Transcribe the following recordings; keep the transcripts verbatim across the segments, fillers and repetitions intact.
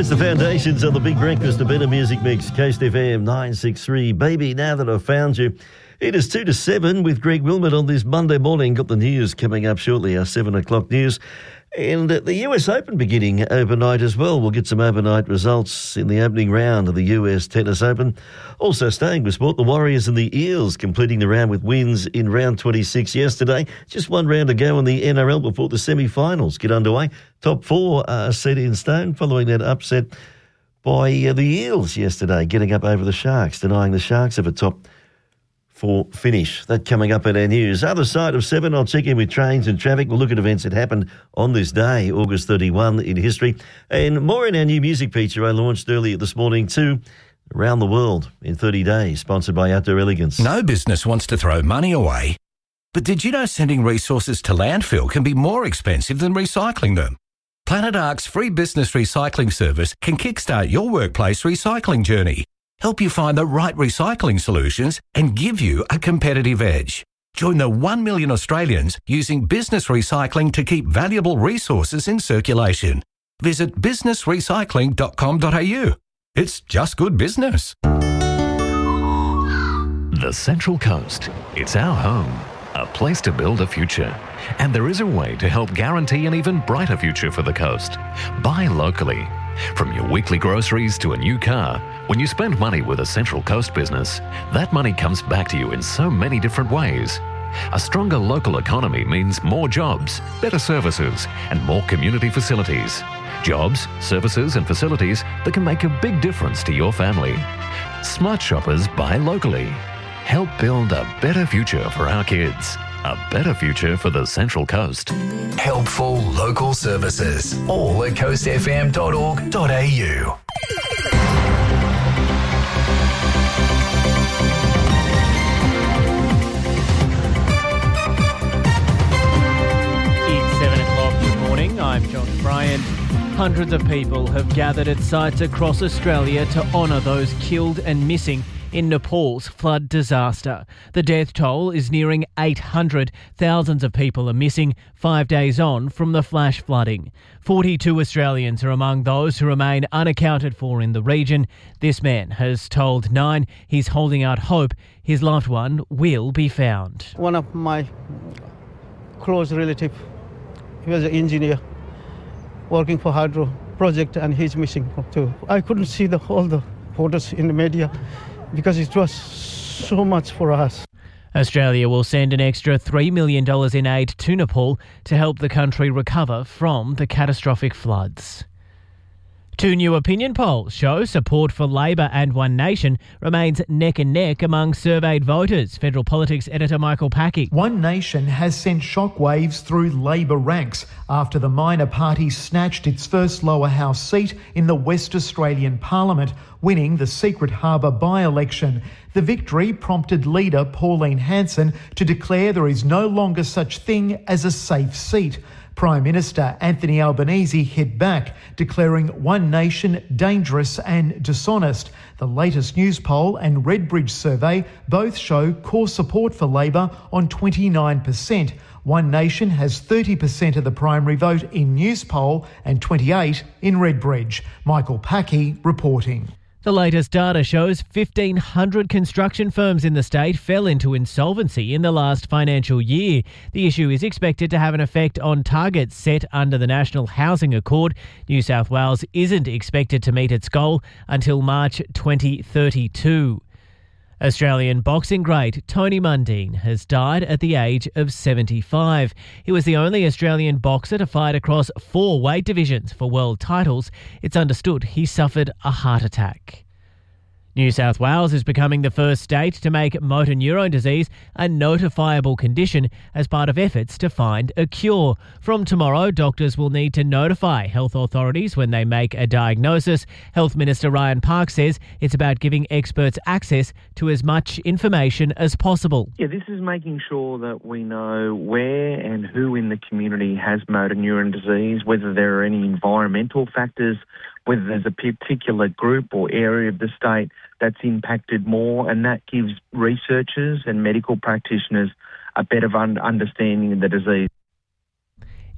It's the Foundations on the Big Breakfast, a better music mix. Coast F M nine six three. Baby, now that I've found you. It is two to seven with Greg Wilmot on this Monday morning. Got the news coming up shortly, our seven o'clock news. And the U S Open beginning overnight as well. We'll get some overnight results in the opening round of the U S Tennis Open. Also staying with sport, the Warriors and the Eels completing the round with wins in round twenty-six yesterday. Just one round to go in the N R L before the semi-finals get underway. Top four are set in stone following that upset by uh, the Eels yesterday, getting up over the Sharks, denying the Sharks of a top for finish. That coming up in our news. Other side of seven, I'll check in with trains and traffic. We'll look at events that happened on this day, August thirty-first in history. And more in our new music feature I launched earlier this morning too, Around the World in thirty days, sponsored by Outdoor Elegance. No business wants to throw money away. But did you know sending resources to landfill can be more expensive than recycling them? Planet Ark's free business recycling service can kickstart your workplace recycling journey, help you find the right recycling solutions and give you a competitive edge. Join the one million Australians using business recycling to keep valuable resources in circulation. Visit business recycling dot com dot a u. It's just good business. The Central Coast. It's our home, a place to build a future. And there is a way to help guarantee an even brighter future for the coast. Buy locally. From your weekly groceries to a new car, when you spend money with a Central Coast business, that money comes back to you in so many different ways. A stronger local economy means more jobs, better services, and more community facilities. Jobs, services, and facilities that can make a big difference to your family. Smart shoppers buy locally. Help build a better future for our kids. A better future for the Central Coast. Helpful local services. All at coast f m dot org dot a u. It's seven o'clock. Good morning. I'm Josh Bryan. Hundreds of people have gathered at sites across Australia to honour those killed and missing in Nepal's flood disaster. The death toll is nearing eight hundred. Thousands of people are missing five days on from the flash flooding. forty-two Australians are among those who remain unaccounted for in the region. This man has told Nine he's holding out hope his loved one will be found. One of my close relatives, he was an engineer working for Hydro project, and he's missing too. I couldn't see the, all the photos in the media, because it was so much for us. Australia will send an extra three million dollars in aid to Nepal to help the country recover from the catastrophic floods. Two new opinion polls show support for Labor and One Nation remains neck and neck among surveyed voters. Federal Politics editor Michael Packy. One Nation has sent shockwaves through Labor ranks after the minor party snatched its first lower house seat in the West Australian Parliament, winning the Secret Harbour by-election. The victory prompted leader Pauline Hanson to declare there is no longer such thing as a safe seat. Prime Minister Anthony Albanese hit back, declaring One Nation dangerous and dishonest. The latest news poll and Redbridge survey both show core support for Labor on twenty-nine percent. One Nation has thirty percent of the primary vote in news poll and twenty-eight in Redbridge. Michael Packy reporting. The latest data shows fifteen hundred construction firms in the state fell into insolvency in the last financial year. The issue is expected to have an effect on targets set under the National Housing Accord. New South Wales isn't expected to meet its goal until March twenty thirty-two. Australian boxing great Tony Mundine has died at the age of seventy-five. He was the only Australian boxer to fight across four weight divisions for world titles. It's understood he suffered a heart attack. New South Wales is becoming the first state to make motor neurone disease a notifiable condition as part of efforts to find a cure. From tomorrow, doctors will need to notify health authorities when they make a diagnosis. Health Minister Ryan Park says it's about giving experts access to as much information as possible. Yeah, this is making sure that we know where and who in the community has motor neurone disease, whether there are any environmental factors, whether there's a particular group or area of the state that's impacted more, and that gives researchers and medical practitioners a better understanding of the disease.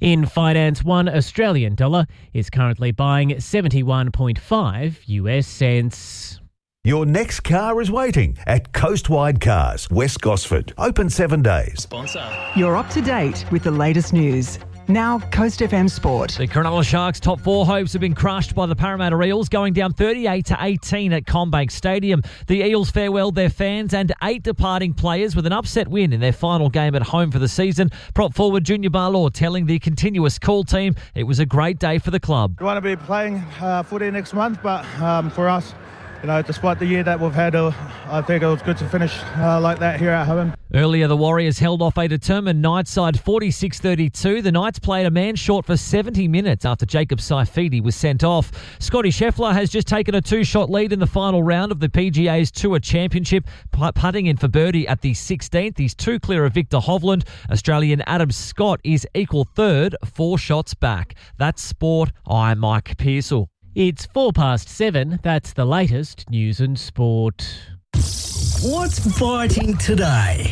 In finance, one Australian dollar is currently buying seventy-one point five U S cents. Your next car is waiting at Coastwide Cars, West Gosford. Open seven days. Sponsor. You're up to date with the latest news. Now, Coast F M Sport. The Cronulla Sharks' top four hopes have been crushed by the Parramatta Eels, going down thirty-eight to eighteen at CommBank Stadium. The Eels farewelled their fans and eight departing players with an upset win in their final game at home for the season. Prop forward Junior Barlaw telling the continuous call team it was a great day for the club. We want to be playing uh, footy next month, but um, for us, you know, despite the year that we've had, uh, I think it was good to finish uh, like that here at home. Earlier, the Warriors held off a determined Knights side forty-six thirty-two. The Knights played a man short for seventy minutes after Jacob Saifidi was sent off. Scotty Scheffler has just taken a two-shot lead in the final round of the P G A's Tour Championship, putting in for birdie at the sixteenth. He's two clear of Victor Hovland. Australian Adam Scott is equal third, four shots back. That's sport. I'm Mike Pearsall. It's four past seven. That's the latest news and sport. What's biting today?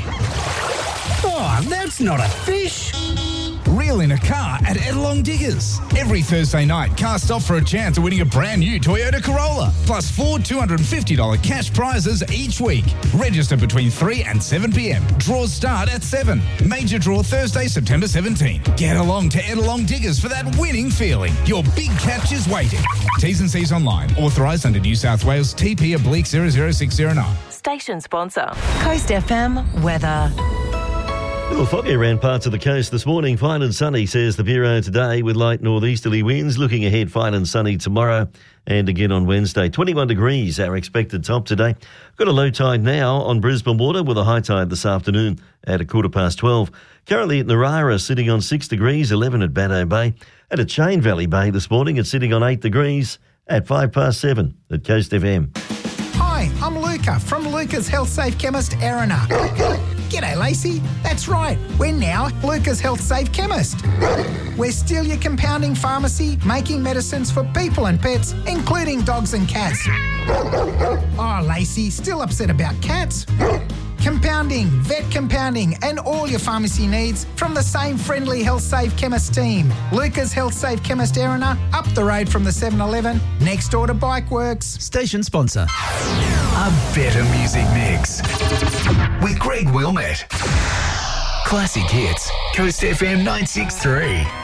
Oh, that's not a fish. Reel in a car at Edelong Diggers. Every Thursday night, cars stop for a chance of winning a brand new Toyota Corolla, plus four two hundred fifty dollars cash prizes each week. Register between three and seven p.m. Draws start at seven. Major draw Thursday, September seventeenth. Get along to Edelong Diggers for that winning feeling. Your big catch is waiting. T's and C's online. Authorised under New South Wales T P oblique zero zero six zero nine. Station sponsor. Coast F M weather. A little foggy around parts of the coast this morning. Fine and sunny, says the Bureau today, with light northeasterly winds. Looking ahead, fine and sunny tomorrow and again on Wednesday. twenty-one degrees, our expected top today. Got a low tide now on Brisbane Water with a high tide this afternoon at a quarter past twelve. Currently at Narara, sitting on six degrees, eleven at Baddo Bay. And at Chain Valley Bay this morning, it's sitting on eight degrees at five past seven at Coast F M. Hi, I'm Luca from Luca's Health Safe Chemist, Erina. G'day, Lacey. That's right. We're now Luca's Health Safe Chemist. We're still your compounding pharmacy, making medicines for people and pets, including dogs and cats. Oh, Lacey, still upset about cats? Compounding, vet compounding, and all your pharmacy needs from the same friendly Health Safe Chemist team. Luca's Health Safe Chemist, Erina, up the road from the seven eleven, next door to Bike Works. Station sponsor. A better music mix with Greg Wilmette. Classic hits. Coast F M nine six three.